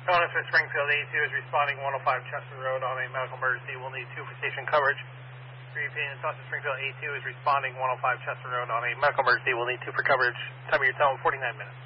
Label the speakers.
Speaker 1: Bonus for Springfield, A2 is responding 105 Chester Road on a medical emergency. We'll need 2 for station coverage. Repeating, Tulsa Springfield, A2 is responding 105 Chester Road on a medical emergency. We'll need 2 for coverage. Time of your tone, 49 minutes.